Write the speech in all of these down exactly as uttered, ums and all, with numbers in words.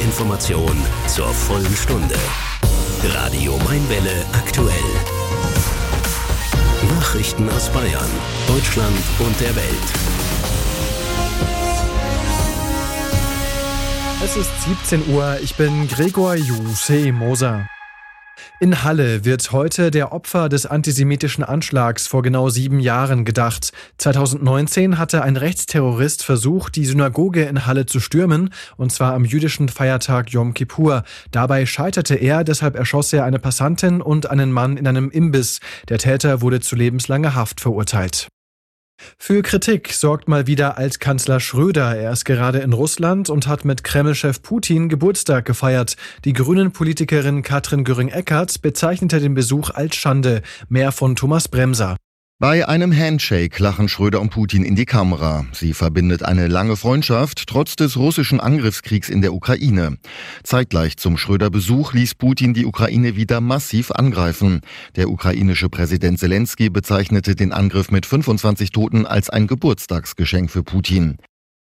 Information zur vollen Stunde. Radio Mainwelle aktuell. Nachrichten aus Bayern, Deutschland und der Welt. Es ist siebzehn Uhr, ich bin Gregor Juseh Moser. In Halle wird heute der Opfer des antisemitischen Anschlags vor genau sieben Jahren gedacht. zweitausendneunzehn hatte ein Rechtsterrorist versucht, die Synagoge in Halle zu stürmen, und zwar am jüdischen Feiertag Yom Kippur. Dabei scheiterte er, deshalb erschoss er eine Passantin und einen Mann in einem Imbiss. Der Täter wurde zu lebenslanger Haft verurteilt. Für Kritik sorgt mal wieder Altkanzler Schröder. Er ist gerade in Russland und hat mit Kreml-Chef Putin Geburtstag gefeiert. Die Grünen-Politikerin Katrin Göring-Eckardt bezeichnete den Besuch als Schande. Mehr von Thomas Bremser. Bei einem Handshake lachen Schröder und Putin in die Kamera. Sie verbindet eine lange Freundschaft, trotz des russischen Angriffskriegs in der Ukraine. Zeitgleich zum Schröder-Besuch ließ Putin die Ukraine wieder massiv angreifen. Der ukrainische Präsident Zelensky bezeichnete den Angriff mit fünfundzwanzig Toten als ein Geburtstagsgeschenk für Putin.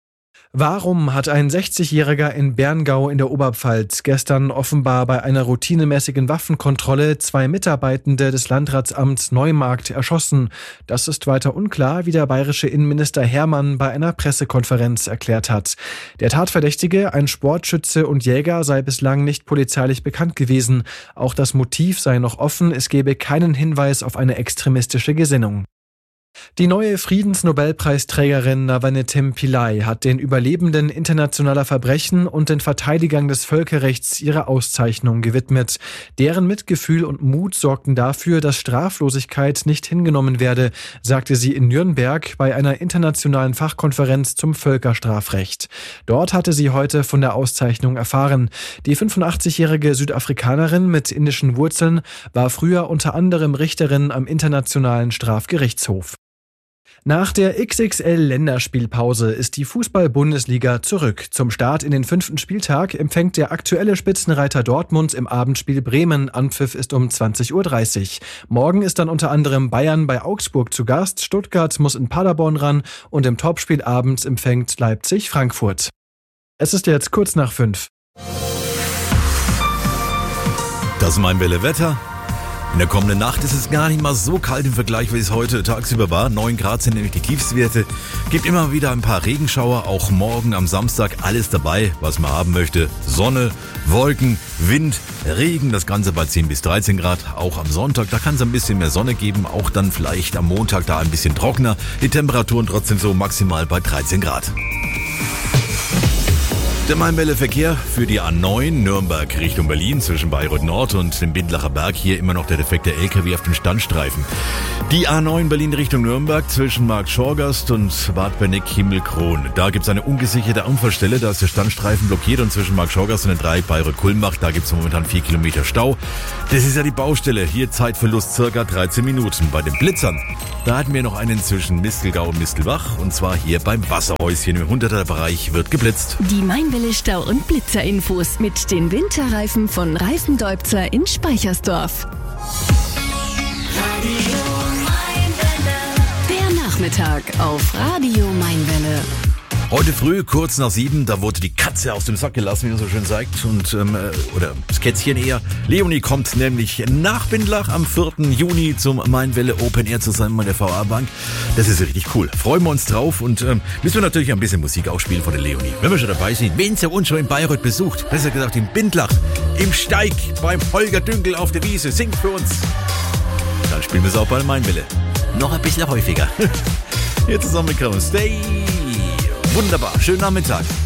Warum hat ein sechzigjähriger in Berngau in der Oberpfalz gestern offenbar bei einer routinemäßigen Waffenkontrolle zwei Mitarbeitende des Landratsamts Neumarkt erschossen? Das ist weiter unklar, wie der bayerische Innenminister Hermann bei einer Pressekonferenz erklärt hat. Der Tatverdächtige, ein Sportschütze und Jäger, sei bislang nicht polizeilich bekannt gewesen. Auch das Motiv sei noch offen, es gebe keinen Hinweis auf eine extremistische Gesinnung. Die neue Friedensnobelpreisträgerin Navanethem Pillay hat den Überlebenden internationaler Verbrechen und den Verteidigern des Völkerrechts ihre Auszeichnung gewidmet. Deren Mitgefühl und Mut sorgten dafür, dass Straflosigkeit nicht hingenommen werde, sagte sie in Nürnberg bei einer internationalen Fachkonferenz zum Völkerstrafrecht. Dort hatte sie heute von der Auszeichnung erfahren. Die fünfundachtzigjährige Südafrikanerin mit indischen Wurzeln war früher unter anderem Richterin am Internationalen Strafgerichtshof. Nach der X X L-Länderspielpause ist die Fußball-Bundesliga zurück. Zum Start in den fünften Spieltag empfängt der aktuelle Spitzenreiter Dortmund im Abendspiel Bremen. Anpfiff ist um zwanzig Uhr dreißig. Morgen ist dann unter anderem Bayern bei Augsburg zu Gast, Stuttgart muss in Paderborn ran und im Topspiel abends empfängt Leipzig Frankfurt. Es ist jetzt kurz nach fünf. Das Mainwelle Wetter. In der kommenden Nacht ist es gar nicht mal so kalt im Vergleich, wie es heute tagsüber war. neun Grad sind nämlich die Tiefstwerte. Gibt immer wieder ein paar Regenschauer, auch morgen am Samstag. Alles dabei, was man haben möchte. Sonne, Wolken, Wind, Regen, das Ganze bei zehn bis dreizehn Grad. Auch am Sonntag, da kann es ein bisschen mehr Sonne geben. Auch dann vielleicht am Montag da ein bisschen trockener. Die Temperaturen trotzdem so maximal bei dreizehn Grad. Der Mainwelle-Verkehr für die A neun Nürnberg Richtung Berlin zwischen Bayreuth Nord und dem Bindlacher Berg. Hier immer noch der defekte L K W auf den Standstreifen. Die A neun Berlin Richtung Nürnberg zwischen Markt Schorgast und Bad Berneck-Himmelkron. Da gibt es eine ungesicherte Unfallstelle. Da ist der Standstreifen blockiert und zwischen Markt Schorgast und den Dreieck Bayreuth-Kulmbach, da gibt es momentan vier Kilometer Stau. Das ist ja die Baustelle. Hier Zeitverlust circa dreizehn Minuten. Bei den Blitzern, da hatten wir noch einen zwischen Mistelgau und Mistelbach und zwar hier beim Wasserhäuschen im hunderter Bereich wird geblitzt. Die Mainwelle Stau- und Blitzerinfos mit den Winterreifen von Reifendeubzer in Speichersdorf. Der Nachmittag auf Radio Mainwelle. Heute früh, kurz nach sieben, da wurde die Katze aus dem Sack gelassen, wie man so schön sagt. Und, ähm, oder das Kätzchen eher. Leonie kommt nämlich nach Bindlach am vierten Juni zum Mainwelle Open Air zusammen mit der V A-Bank. Das ist richtig cool. Freuen wir uns drauf und ähm, müssen wir natürlich ein bisschen Musik auch spielen von der Leonie. Wenn wir schon dabei sind, wen sie uns schon in Bayreuth besucht, besser gesagt in Bindlach, im Steig, beim Holger Dünkel auf der Wiese, singt für uns. Dann spielen wir es auch bei der Mainwelle. Noch ein bisschen häufiger. Hier zusammen mit Stay. Wunderbar, schönen Nachmittag.